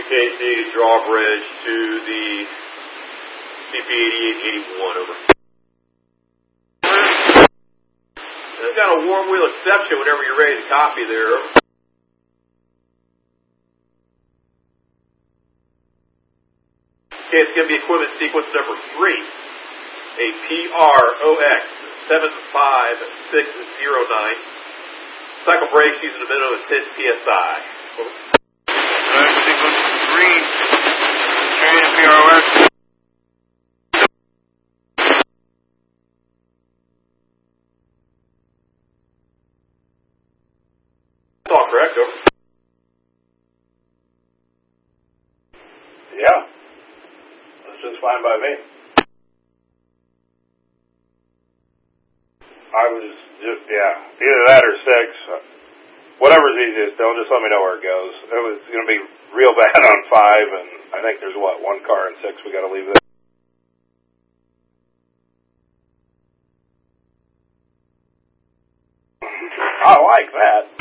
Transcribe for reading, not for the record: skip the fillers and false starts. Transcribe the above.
Casey, drawbridge to the CP8881, over. I've got a warm wheel exception whenever you're ready to copy there. Okay, it's going to be equipment sequence number 3, a PROX 75609. Cycle brakes using a minimum of 10 PSI. Sequence 3, carrying a PROX. That's all correct, over. Yeah. That's just fine by me. I was just, either that or 6. Whatever's easiest, don't just let me know where it goes. It was going to be real bad on 5, and I think there's, one car in 6 we got to leave there. I like that.